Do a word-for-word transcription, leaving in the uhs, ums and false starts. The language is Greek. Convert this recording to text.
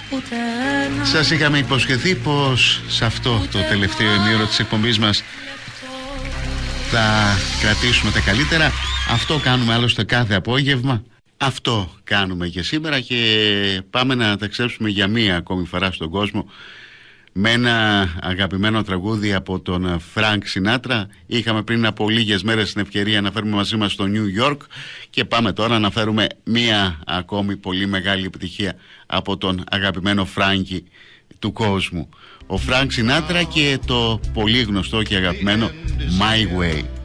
Σας είχαμε υποσχεθεί πως σε αυτό το τελευταίο ημίωρο της εκπομπής μας θα κρατήσουμε τα καλύτερα. Αυτό κάνουμε άλλωστε κάθε απόγευμα. Αυτό κάνουμε και σήμερα και πάμε να ταξιδέψουμε για μία ακόμη φορά στον κόσμο με ένα αγαπημένο τραγούδι από τον Φρανκ Σινάτρα. Είχαμε πριν από λίγες μέρες την ευκαιρία να φέρουμε μαζί μας στο Νιου Γιόρκ και πάμε τώρα να φέρουμε μία ακόμη πολύ μεγάλη επιτυχία από τον αγαπημένο Φράνκι του κόσμου. Ο Φρανκ Σινάτρα και το πολύ γνωστό και αγαπημένο My Way.